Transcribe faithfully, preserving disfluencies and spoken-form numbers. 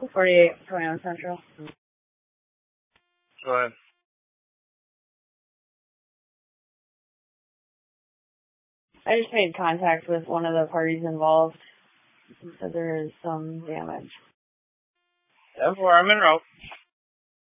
forty-eight, twenty-one Central. Go ahead. I just made contact with one of the parties involved. He said there is some damage. ten four, I'm in route.